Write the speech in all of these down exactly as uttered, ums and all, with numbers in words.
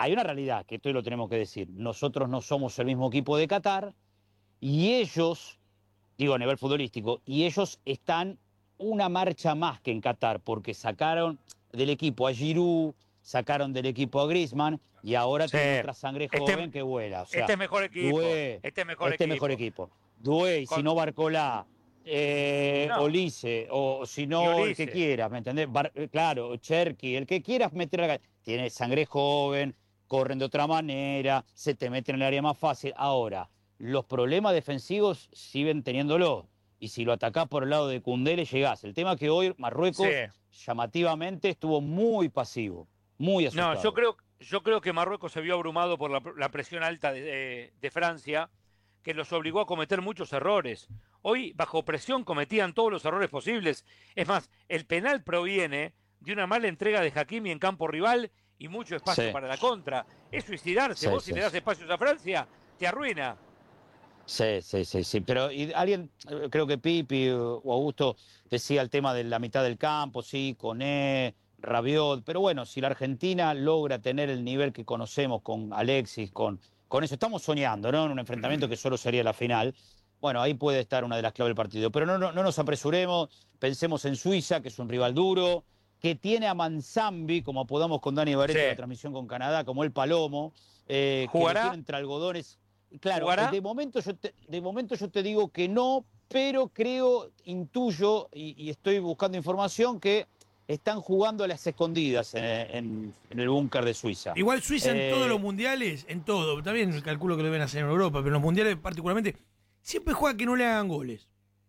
hay una realidad, que esto lo tenemos que decir. Nosotros no somos el mismo equipo de Qatar y ellos, digo a nivel futbolístico, y ellos están una marcha más que en Qatar, porque sacaron del equipo a Giroud, sacaron del equipo a Griezmann y ahora Sí. tienen otra sangre joven Este, que vuela. O sea, este es mejor equipo. Doué, Este es mejor este equipo. mejor equipo. Doué, y si Con- no Barcolá, eh, No. Olise, o si Y no el que Olise. quieras, ¿me entendés? Bar- eh, claro, Cherky, el que quieras meter acá. Tiene sangre joven, corren de otra manera, se te meten en el área más fácil. Ahora, los problemas defensivos siguen teniéndolo. Y si lo atacás por el lado de Koundé, le llegás. El tema es que hoy Marruecos, Sí. llamativamente, estuvo muy pasivo, muy asustado. No, yo creo, yo creo que Marruecos se vio abrumado por la, la presión alta de, de, de Francia, que los obligó a cometer muchos errores. Hoy, bajo presión, cometían todos los errores posibles. Es más, el penal proviene de una mala entrega de Hakimi en campo rival y mucho espacio Sí. para la contra. Es suicidarse. Sí, Vos, sí, si le das sí. espacios a Francia, te arruina. Sí, sí, sí, sí. Pero y alguien, eh, creo que Pipi o Augusto decía el tema de la mitad del campo, sí, Koné, Rabiot. Pero bueno, si la Argentina logra tener el nivel que conocemos con Alexis, con, con eso, estamos soñando, ¿no? En un enfrentamiento que solo sería la final. Bueno, ahí puede estar una de las claves del partido. Pero no, no, no nos apresuremos, pensemos en Suiza, que es un rival duro, que tiene a Manzambi, como apodamos con Dani Barreto en Sí. la transmisión con Canadá, como el Palomo, eh, que lo ¿Jugará? tiene entre algodones. Claro, ¿Jugará? de momento, yo te, de momento yo te digo que no, pero creo, intuyo y, y estoy buscando información que están jugando a las escondidas en, en- en el búnker de Suiza. Igual Suiza en Eh, todos los mundiales, en todo, también calculo que lo deben hacer en Europa, pero en los mundiales particularmente, siempre juega que no le hagan goles.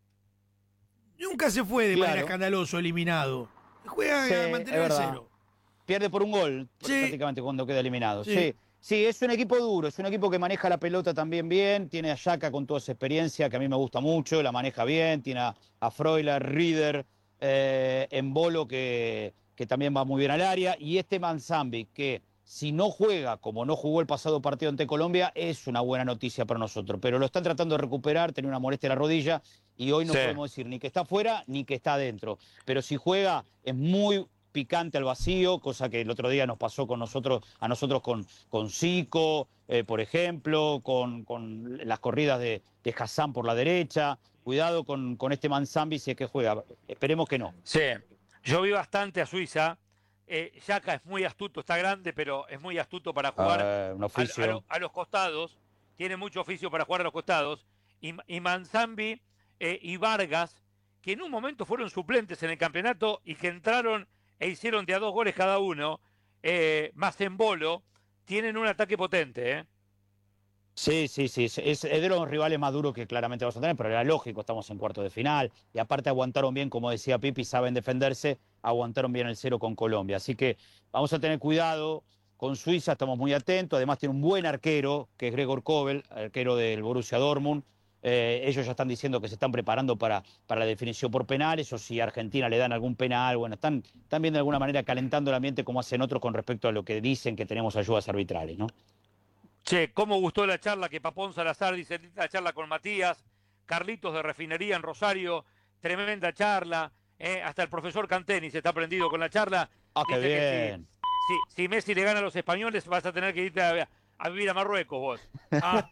Nunca se fue de Claro. manera escandaloso eliminado. Juega Sí, a es mantener el verdad. cero. Pierde por un gol Sí. prácticamente cuando queda eliminado. Sí. Sí. sí, es un equipo duro, es un equipo que maneja la pelota también bien, tiene a Xhaka con toda esa experiencia que a mí me gusta mucho, la maneja bien, tiene a, a Freuler, Rieder, eh, Embolo que, que también va muy bien al área, y este Manzambi que si no juega como no jugó el pasado partido ante Colombia, es una buena noticia para nosotros, pero lo están tratando de recuperar, tenía una molestia en la rodilla, y hoy no Sí. podemos decir ni que está afuera ni que está adentro, pero si juega es muy picante al vacío, cosa que el otro día nos pasó con nosotros, a nosotros con, con Zico, eh, por ejemplo, con, con las corridas de, de Hassan por la derecha. Cuidado con, con este Manzambi si es que juega. Esperemos que no. Sí, yo vi bastante a Suiza. Eh, Xhaka es muy astuto, está grande, pero es muy astuto para jugar Ah, un a, oficio. a lo- a los costados. Tiene mucho oficio para jugar a los costados. Y, y Manzambi eh, y Vargas, que en un momento fueron suplentes en el campeonato y que entraron e hicieron de a dos goles cada uno, eh, más Embolo, tienen un ataque potente, ¿eh? Sí, sí, sí. Es, es de los rivales más duros que claramente vamos a tener, pero era lógico, estamos en cuarto de final. Y aparte aguantaron bien, como decía Pipi, saben defenderse, aguantaron bien el cero con Colombia. Así que vamos a tener cuidado con Suiza, estamos muy atentos. Además tiene un buen arquero, que es Gregor Kobel, arquero del Borussia Dortmund. Eh, ellos ya están diciendo que se están preparando para, para la definición por penales, o si a Argentina le dan algún penal. Bueno, están, están viendo de alguna manera calentando el ambiente como hacen otros con respecto a lo que dicen que tenemos ayudas arbitrales, ¿no? Che, cómo gustó la charla que Papón Salazar dice, la charla con Matías, Carlitos de Refinería en Rosario, tremenda charla, eh, hasta el profesor Canteni se está prendido con la charla. Ah, qué Dice que bien. si, si, si Messi le gana a los españoles vas a tener que irte a, a vivir a Marruecos vos. Ah,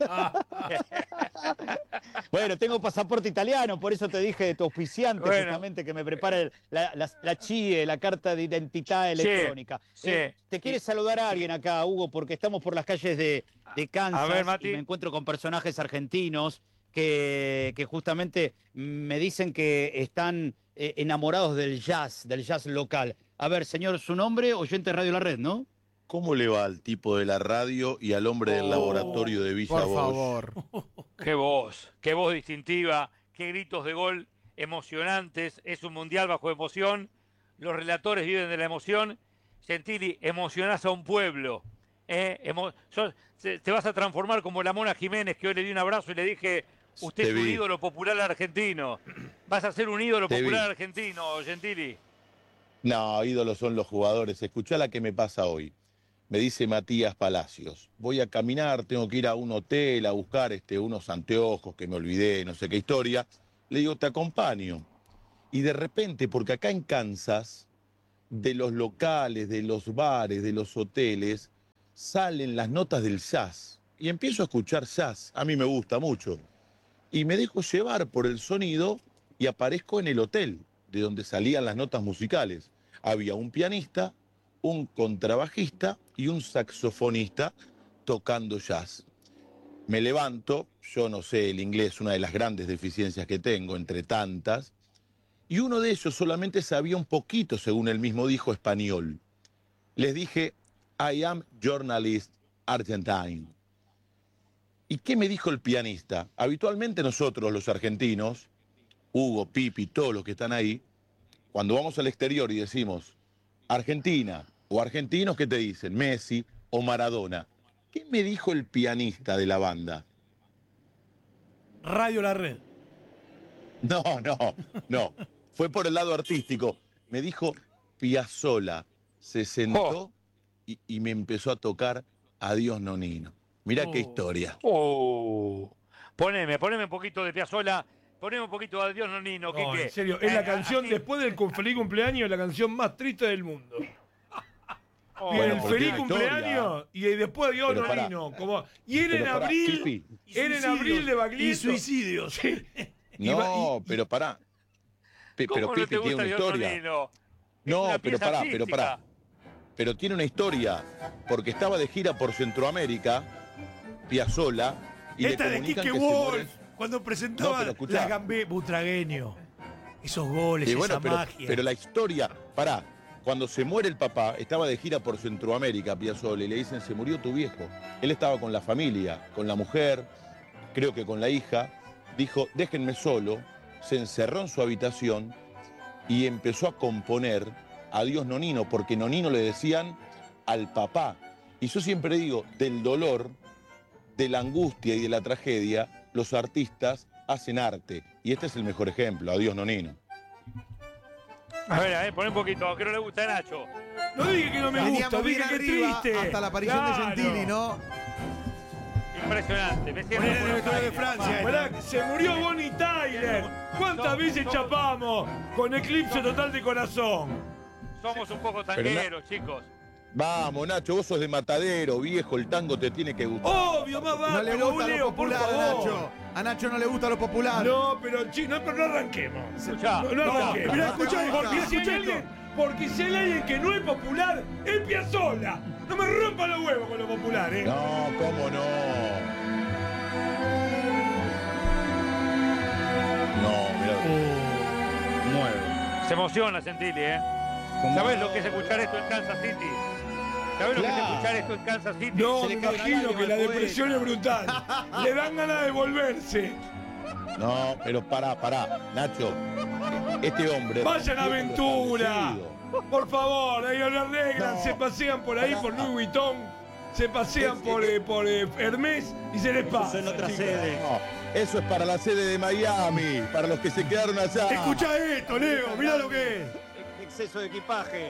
ah. Bueno, tengo pasaporte italiano, por eso te dije de tu auspiciante, Bueno. justamente, que me prepare la, la, la CHIE, la carta de identidad electrónica. Sí, Eh, sí. te quiere saludar a alguien acá, Hugo, porque estamos por las calles de, de Kansas A ver, Mati. y me encuentro con personajes argentinos que, que justamente me dicen que están eh, enamorados del jazz, del jazz local. A ver, señor, su nombre, oyente de Radio La Red, ¿no? ¿Cómo le va al tipo de la radio y al hombre del Oh, laboratorio de Villa Por Bosch? favor. Qué voz, qué voz distintiva, qué gritos de gol emocionantes. Es un mundial bajo emoción. Los relatores viven de la emoción. Gentili, emocionás a un pueblo. ¿eh? Emo sos, te, te vas a transformar como la Mona Jiménez, que hoy le di un abrazo y le dije, usted Te es un vi. ídolo popular argentino. Vas a ser un ídolo Te popular vi. argentino, Gentili. No, ídolos son los jugadores. Escuchá la que me pasa hoy. Me dice Matías Palacios, voy a caminar, tengo que ir a un hotel a buscar este, unos anteojos que me olvidé, no sé qué historia. Le digo, te acompaño. Y de repente, porque acá en Kansas, de los locales, de los bares, de los hoteles, salen las notas del jazz. Y empiezo a escuchar jazz, a mí me gusta mucho. Y me dejo llevar por el sonido y aparezco en el hotel, de donde salían las notas musicales. Había un pianista, un contrabajista y un saxofonista tocando jazz. Me levanto, yo no sé el inglés, una de las grandes deficiencias que tengo, entre tantas, y uno de ellos solamente sabía un poquito, según él mismo dijo, español. Les dije, I am journalist Argentine. ¿Y qué me dijo el pianista? Habitualmente nosotros, los argentinos, Hugo, Pipi, todos los que están ahí, cuando vamos al exterior y decimos Argentina o argentinos, ¿qué te dicen? Messi o Maradona. ¿Qué me dijo el pianista de la banda? Radio La Red. No, no, no. Fue por el lado artístico. Me dijo Piazzolla. Se sentó Oh. y, y me empezó a tocar Adiós Nonino. Mirá Oh. qué historia. Oh. Poneme, poneme un poquito de Piazzolla, poneme un poquito de Adiós Nonino. No, Quique. en serio, es Eh, la canción, así- después del con feliz cumpleaños, la canción más triste del mundo. Oh. Y Bueno, el porque feliz la historia- cumpleaños y después Dios Pero pará. Nonino. Como, y era en Pero pará, abril. Pipi. Era en abril de Baglietto. Y suicidios. Sí. Y va- No, pero pará. Pe- ¿Cómo Pero no Pipi te tiene gusta una Adiós historia. Nonino? Es No, una pero pieza pará, pero pará. artística. Pero tiene una historia, porque estaba de gira por Centroamérica, Piazzolla, y Esta le de comunican Quique que se muere. Wolf, cuando presentaba No, pero escuchá. las gambé Butragueño. Esos goles, Y bueno, esa pero, magia. pero la historia, pará, cuando se muere el papá, estaba de gira por Centroamérica, Piazzolla, y le dicen, se murió tu viejo. Él estaba con la familia, con la mujer, creo que con la hija, dijo, déjenme solo, se encerró en su habitación y empezó a componer Adiós Nonino, porque Nonino le decían al papá. Y yo siempre digo, del dolor, de la angustia y de la tragedia, los artistas hacen arte. Y este es el mejor ejemplo, Adiós Nonino. A ver, a ver, pon un poquito, que no le gusta a Nacho. No dije que no me Veníamos gusta, bien dije que arriba triste. hasta la aparición Claro. de Gentili, ¿no? Impresionante. Me siento Ponele por el los de aires, Francia. papá. Mirá, se murió Bonnie Tyler. ¿Cuántas Somos- veces somos- chapamos con eclipse total de corazón? Somos un poco Pero na- tangueros, chicos. Vamos, Nacho, vos sos de Matadero, viejo, el tango te tiene que gustar. Obvio, más No le pero gusta Leo, lo por popular a favor. Nacho. A Nacho no le gusta lo popular. No, pero chi, no, pero no arranquemos. Escuchá, No, no arranquemos. Mirá, escuchá, escuchá porque esto, si hay escuchá alguien, porque si hay alguien que no es popular, es Piazzolla. No me rompa los huevos con lo popular, eh. No, cómo no. No, mirá. Mueve. Se emociona Gentili, ¿eh? Como- ¿Sabés lo que es escuchar esto en Kansas City? ¿Sabés lo que es Claro. escuchar esto en Kansas City? No, Se me le cae una imagino lágrima que la al poeta. depresión es brutal. Le dan ganas de volverse. No, pero pará, pará. Nacho, este hombre. Vayan a rompió con lo Aventura. establecido. Por favor, ahí lo arreglan, No. se pasean por ahí por Louis Vuitton, se pasean por, eh, por eh, Hermés y se les pasa. en otra chicos. sede. No, eso es para la sede de Miami, para los que se quedaron allá. Escucha esto, Leo, mirá lo que es. Exceso de equipaje.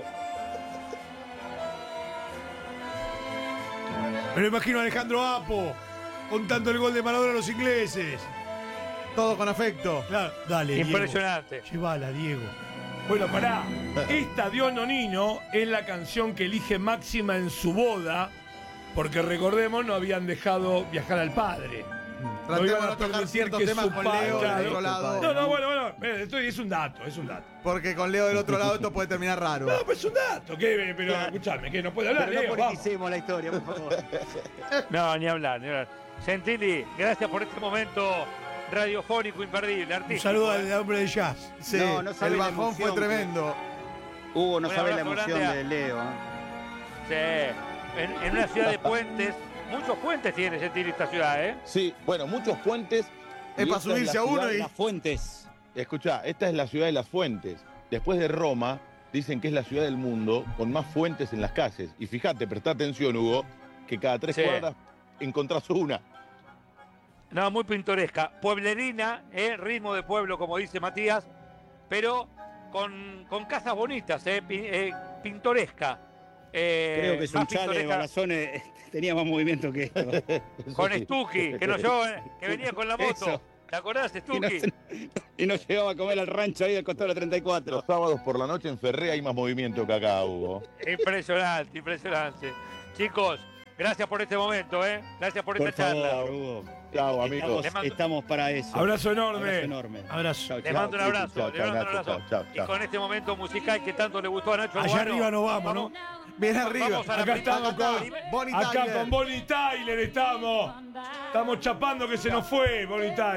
Me lo imagino a Alejandro Apo contando el gol de Maradona a los ingleses. Todo con afecto. Claro, dale, Impresionante. Diego. Llévala, Diego. Bueno, pará. Esta Dios Nonino es la canción que elige Máxima en su boda, porque recordemos, no habían dejado viajar al padre. No Tratemos iban de a tocar permitir ciertos que temas su con pa- Leo claro. del otro lado. No, no, bueno, bueno, eh, esto es un dato, es un dato. Porque con Leo del otro lado esto puede terminar raro. No, pues es un dato, ¿qué? Pero Claro. escuchame, que no puede hablar, Pero no Leo, vamos. politicemos la historia, por favor. No, ni hablar, ni hablar. Gentili, gracias por este momento radiofónico imperdible, Un artístico. saludo ¿eh? al hombre de jazz. Sí, No, no sabe el la bajón fue emoción que- tremendo. Hugo, no Un sabe la abrazo emoción grande a- de Leo. ¿eh? Sí. En, en una ciudad de puentes, muchos puentes tiene Gentili esta ciudad, ¿eh? Sí, bueno, muchos puentes. Es y para esta subirse la a uno ciudad- y- Las fuentes. Escuchá, esta es la ciudad de las fuentes. Después de Roma, dicen que es la ciudad del mundo con más fuentes en las calles. Y fíjate, prestá atención, Hugo, que cada tres Sí. cuadras encontrás una. No, muy pintoresca. Pueblerina, ¿eh? Ritmo de pueblo, como dice Matías, pero con, con casas bonitas, ¿eh? Pi- eh, pintoresca. Eh, Creo que más Sunchales de pintoresca Bagazones tenía más movimiento que esto. con Stucky, que nos llevó, eh, que venía con la moto. Eso. ¿Te acordás, Y nos, Stucky? y nos llevaba a comer al rancho ahí del costado de la treinta y cuatro. Los sábados por la noche en Ferré hay más movimiento que acá, Hugo. Impresionante, impresionante. Chicos, Gracias por este momento, ¿eh? Gracias por, Por esta charla. favor, Hugo. Chao, amigos. Estamos, estamos para eso. Abrazo enorme. Abrazo enorme. Abrazo. Chao, Le chao, mando un Pipi, abrazo, chao, le chao, mando un Nacho, abrazo. chao, chao, Y chao. con este momento musical que tanto le gustó a Nacho Allá Alvarado, arriba nos vamos, ¿no? Bien arriba. Vamos a la Acá primera- estamos con, Bonnie acá Tyler. con Bonnie Tyler, estamos. Estamos chapando que se nos fue, Bonnie Tyler.